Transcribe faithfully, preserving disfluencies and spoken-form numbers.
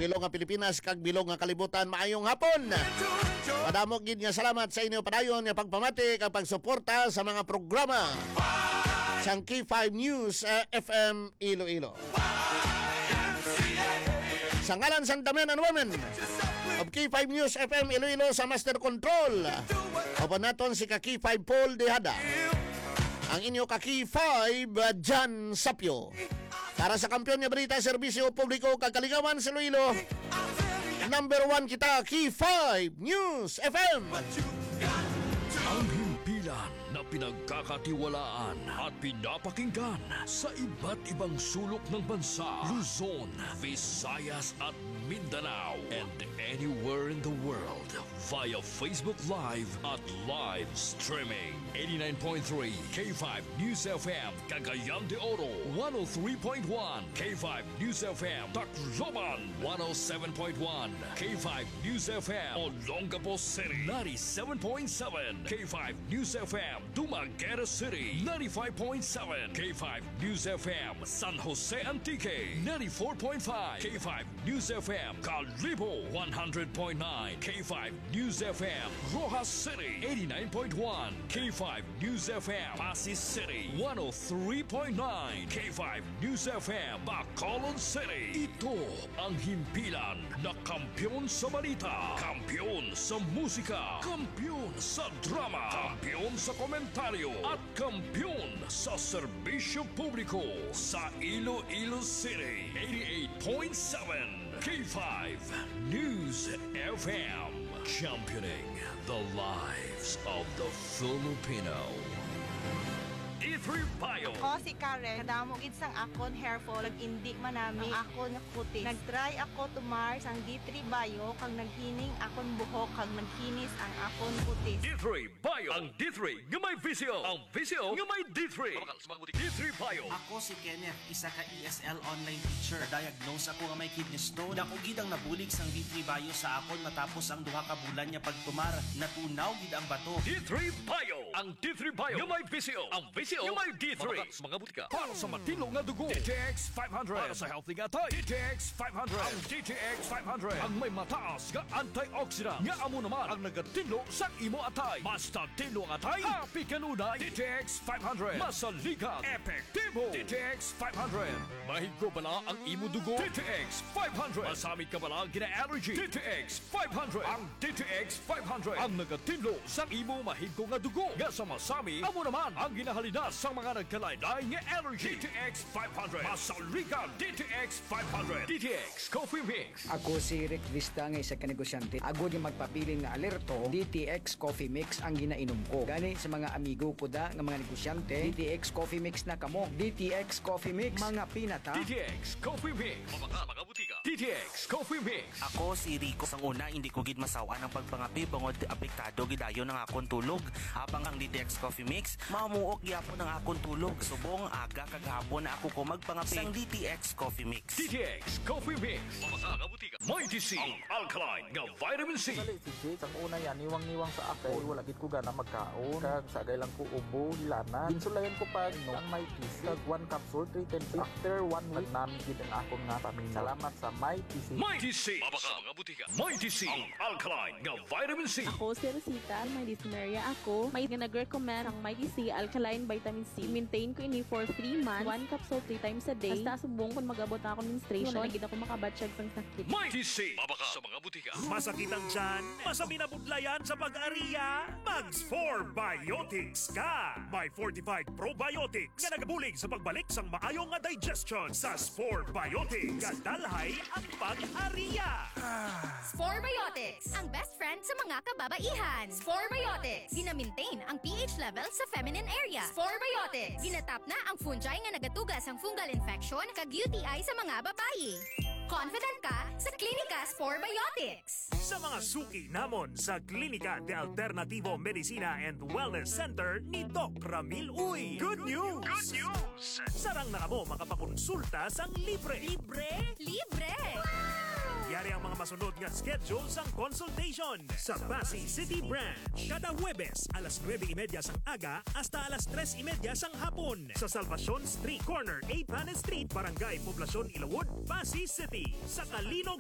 bilog nga Pilipinas kag bilog nga kalibutan. Maayong hapon. Madamo gid nga salamat sa inyo padayon nga pagpamati kag pagsuporta sa mga programa sang K five News uh, F M Iloilo. Sa ngalan sang Damian and Women of K five News F M Iloilo sa Master Control, opo naton si ka K five Paul Dehada. Ang inyo ka K five uh, Jan Sapio. Para sa kampiyon nga balita, serbisyo publiko kag kaligawan sa Iloilo. Number one kita, K five News F M. Ang himpilan na pinagkakatiwalaan at pinapakinggan sa iba't ibang sulok ng bansa, Luzon, Visayas at Mindanao, and anywhere in the world via Facebook Live at live streaming. eighty-nine point three K five News F M, Cagayan de Oro. one oh three point one K five News F M, Tacloban. one oh seven point one K five News F M, Olongapo City. ninety-seven point seven K five News F M, Dumaguete City. ninety-five point seven K five News F M, San Jose Antique. ninety-four point five K five News F M, Calibo. one hundred point nine K five News F M, Rojas City. eighty-nine point one K five News F M, Pasig City. one oh three point nine K five News F M, Bacolod City. Ito ang himpilan na kampiyon sa balita, kampiyon sa musika, kampiyon sa drama, kampiyon sa komentaryo, at kampiyon sa serbisyo publiko sa Iloilo City. eighty-eight point seven K five News F M, championing the lives of the Filipino. D three Bio. Ako si Karen, kadamo gid sang akon hair fall, nag-indik man nami ang akon nga kutis. Nag-try ako tumar sang D three Bio kag naghining akon buhok kag nagkinis ang akon kutis. D three Bio. Ang D three nga may visyo. Ang visyo nga may D three. D three Bio. Ako si Kenneth, isa ka E S L online teacher. Diagnose ako nga may kidney stone. Dako gid ang nabulig sang D three Bio sa akon matapos ang duha ka bulan niya pagtumar. Natunaw gid ang bato. D three Bio. Ang D three Bio nga may visyo. Ang visyo nga may D three. Mga butika. Para sa matino nga dugo. D T X five hundred. Para sa healthy nga tay. D T X five hundred. Ang D T X five hundred. Ang may mataas nga antioxidant. Nga amo naman ang nagatilo sa imo atay. Basta tilo ang atay. Happy kanunay. D T X five hundred. Masaligan. Epektibo. D T X five hundred. Mahigko bala ang imo dugo. D T X five hundred. Masamit ka bala gina-allergy. D T X five hundred. Ang D T X five hundred. Ang nagatilo sa imo mahigko nga dugo. Nga sa masami, amo naman ang ginahalina sa mga nagkalaylay nga allergy. D T X five hundred. Masaligan. D T X five hundred. D T X Coffee Mix. Ako si Rick Vista nga isa ka negosyante. Ako di magpapiling nga alerto, D T X Coffee Mix ang ginainom ko. Gani sa mga amigo ko da nga mga negosyante, D T X Coffee Mix na kamo. D T X Coffee Mix, mga pinata. D T X Coffee Mix. Mga mga butika. D T X Coffee Mix. Ako si Rico. Sang una, hindi ko gid masawa ng pagpangapi bangod apektado gidayon ng akong tulog. Habang ang D T X Coffee Mix, mamuok gyapon ng akong tulog. Subong aga kagahapon na ako ko magpangapi sang D T X Coffee Mix. D T X Coffee Mix. Mga mga butika. Mighty C. Ang alkaline nga vitamin C. Dali si Jake, ang una yan, niwang-niwang sa ako. Wala gid ko gana magkaon. Kag sagay lang ko ubo, hilana. Ginsulayan ko pa no, ang may T C. Kag one capsule, three times. After one week, namin gid ang akong nga paminaw. Salamat sa my T C. Mighty C. Mga mga butika. Mighty C. Ang alkaline nga vitamin C. Ako si Rosita, may dysmenorrhea ako. May nag-recommend ang Mighty C Alkaline Vitamin C. Maintain ko ini for three months. One capsule three times a day. Basta subong kung mag-abot ako menstruation. Wala gid ako makabatsyag sang sakit. Mighty C. Mabaka sa mga butika. Masakit ang tiyan, masami na budlayan sa pag-ariya, Mags four Biotics ka! May fortified probiotics nga nagabulig sa pagbalik sang maayong nga digestion sa Spore Biotics. Kadalhay ang pag-ariya! Spore Biotics, ang best friend sa mga kababaihan. Spore Biotics, gina-maintain ang pH level sa feminine area. Spore Biotics, ginatap na ang fungi nga nagatugas ang fungal infection kag U T I sa mga babayi. Confident ka sa Klinika Spore Biotics. Sa mga suki namon sa Klinika de Alternativo Medicina and Wellness Center ni Doc Ramil Uy. Good news! Good news! Sarang na mo makapakonsulta sang libre. Libre? Libre! Yari ang mga masunod nga schedule sang consultation sa Pasig City Branch. Kada Huwebes, alas nuwebe y media sang aga hasta alas tres y media sang hapon sa Salvacion Street Corner, eight Panes Street, Barangay Poblacion, Ilawod, Pasig City. Sa Kalinog